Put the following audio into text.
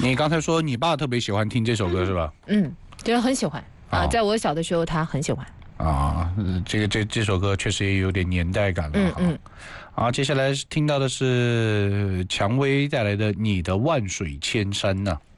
你刚才说你爸特别喜欢听这首歌是吧？ 觉得很喜欢啊，在我小的时候他很喜欢啊。这首歌确实也有点年代感了。好，接下来听到的是蔷薇带来的《你的万水千山》呐。